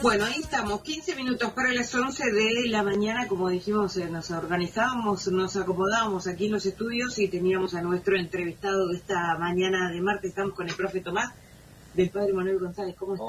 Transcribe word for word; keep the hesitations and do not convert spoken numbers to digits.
Bueno, ahí estamos, quince minutos para las once de la mañana, como dijimos, eh, nos organizábamos, nos acomodábamos aquí en los estudios y teníamos a nuestro entrevistado de esta mañana de martes. Estamos con el profe Tomás, del padre Manuel González. ¿Cómo está?